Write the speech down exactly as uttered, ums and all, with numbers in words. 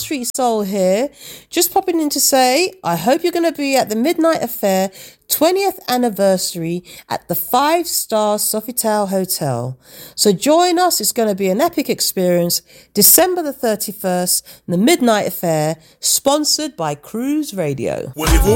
Street Soul here. Just popping in to say, I hope you're going to be at the Midnight Affair twentieth anniversary at the five star Sofitel Hotel. So join us. It's going to be an epic experience. December the thirty-first, the Midnight Affair, sponsored by Cruise Radio. Well,